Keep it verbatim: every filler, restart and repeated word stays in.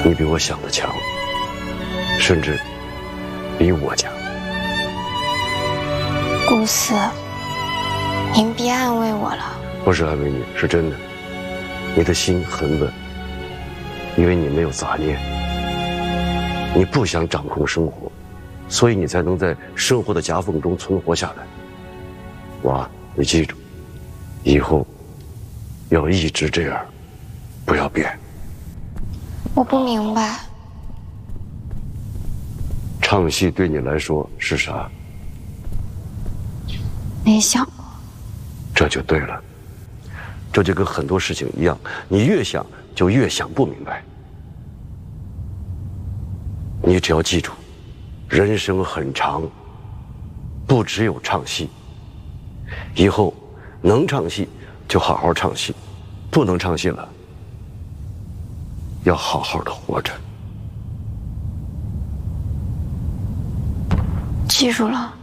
你比我想的强，甚至比我强。 顾思，您别安慰我了。 不是安慰你，是真的。你的心很稳，因为你没有杂念，你不想掌控生活，所以你才能在生活的夹缝中存活下来。娃，你记住，以后要一直这样，不要变。 我不明白， 唱戏对你来说是啥？ 没想过。 这就对了，这就跟很多事情一样，你越想就越想不明白。你只要记住，人生很长，不只有唱戏。以后能唱戏就好好唱戏，不能唱戏了，要好好的活着。 记住了。